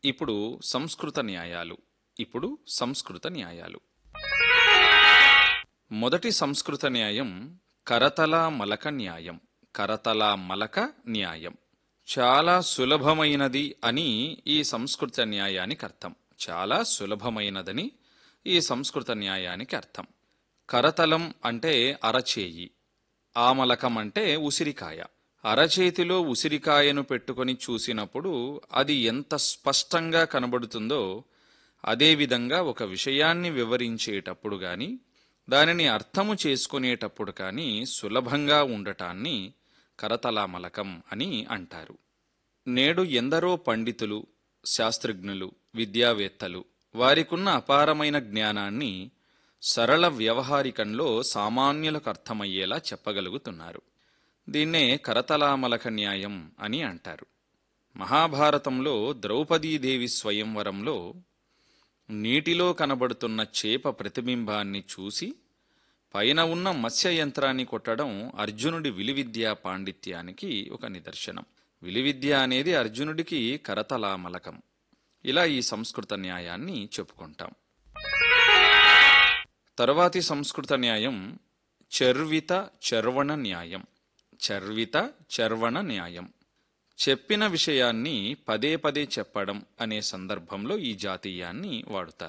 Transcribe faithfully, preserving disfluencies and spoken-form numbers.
ఇప్పుడు సంస్కృత న్యాయాలు ఇప్పుడు సంస్కృత న్యాయాలు మొదటి సంస్కృత న్యాయం కరతల మలక న్యాయం కరతల మలక న్యాయం చాలా సులభమైనది అని ఈ సంస్కృత న్యాయానికి అర్థం చాలా సులభమైనదని ఈ సంస్కృత న్యాయానికి అర్థం కరతలం అంటే అరచేయి ఆమలకం అంటే ఉసిరికాయ అరచేతిలో ఉసిరికాయను పెట్టుకొని చూసినప్పుడు అది ఎంత స్పష్టంగా కనబడుతుందో అదేవిధంగా ఒక విషయాన్ని వివరించేటప్పుడు గాని దానిని అర్థము చేసుకునేటప్పుడు కానీ సులభంగా ఉండటాన్ని కరతలామలకం అని అంటారు. నేడు ఎందరో పండితులు శాస్త్రజ్ఞులు విద్యావేత్తలు వారికున్న అపారమైన జ్ఞానాన్ని సరళ వ్యవహారికంలో సామాన్యులకు అర్థమయ్యేలా చెప్పగలుగుతున్నారు. దీన్నే కరతలామలక న్యాయం అని అంటారు. మహాభారతంలో ద్రౌపదీదేవి స్వయంవరంలో నీటిలో కనబడుతున్న చేప ప్రతిబింబాన్ని చూసి పైన ఉన్న మత్స్యయంత్రాన్ని కొట్టడం అర్జునుడి విలువిద్యా పాండిత్యానికి ఒక నిదర్శనం. విలువిద్య అనేది అర్జునుడికి కరతలామలకం. ఇలా ఈ సంస్కృత న్యాయాన్ని చెప్పుకుంటాం. తరువాతి సంస్కృత న్యాయం చర్విత చర్వణ న్యాయం చర్విత చర్వణ న్యాయం చెప్పిన విషయాన్ని పదే పదే చెప్పడం అనే సందర్భంలో ఈ జాతీయాన్ని వాడుతారు.